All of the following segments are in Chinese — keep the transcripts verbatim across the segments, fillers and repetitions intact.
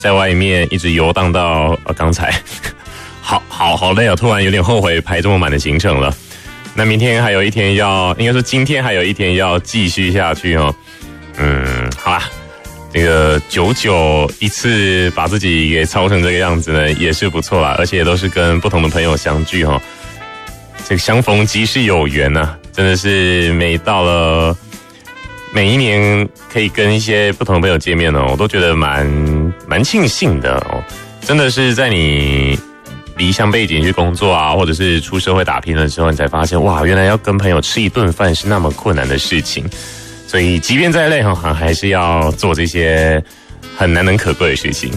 在外面一直游荡到呃刚才，好好好累哦，突然有点后悔排这么满的行程了。那明天还有一天要，应该说今天还有一天要继续下去哦。嗯，好啦，这个久久一次把自己给操成这个样子呢，也是不错啦，而且都是跟不同的朋友相聚哈、哦。这个相逢即是有缘呐、啊，真的是每到了每一年可以跟一些不同的朋友见面哦，我都觉得蛮蛮庆幸的哦。真的是在你离乡背景去工作啊，或者是出社会打拼的时候，你才发现哇，原来要跟朋友吃一顿饭是那么困难的事情。所以即便再累哈，还是要做这些很难能可贵的事情。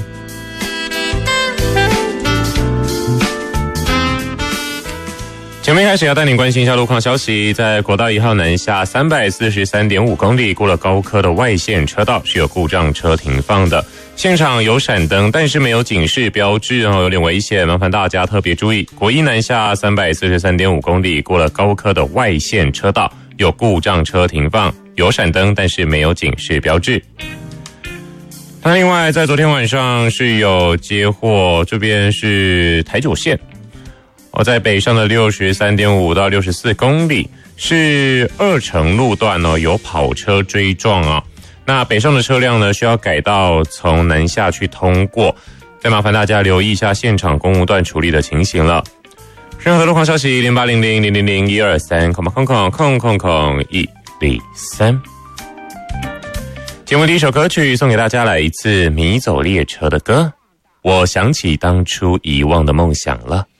节目一开始要带您关心一下路况消息，在国道一号南下三百四十三点五公里，过了高科的外线车道是有故障车停放的，现场有闪灯，但是没有警示标志哦，有点危险，麻烦大家特别注意。国一南下三百四十三点五公里，过了高科的外线车道有故障车停放，有闪灯，但是没有警示标志。那另外在昨天晚上是有接获，这边是台九线哦，在北上的 六十三点五 到六十四公里是二城路段哦，有跑车追撞啊。那北上的车辆呢需要改道从南下去通过，再麻烦大家留意一下现场公务段处理的情形了。任何路况消息零八零零零零零一二三空空空空空空一零三。节目第一首歌曲送给大家，来一次迷走列车的歌，我想起当初遗忘的梦想了。